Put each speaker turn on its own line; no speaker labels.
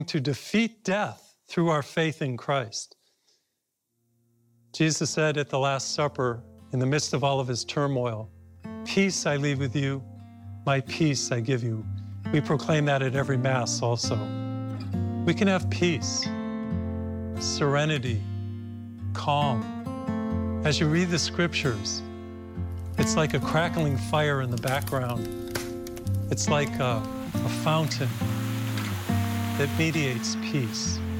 to defeat death through our faith in Christ. Jesus said at the Last Supper, in the midst of all of his turmoil, "Peace I leave with you, my peace I give you." We proclaim that at every Mass also. We can have peace, serenity, calm. As you read the Scriptures, it's like a crackling fire in the background. It's like a fountain that mediates peace.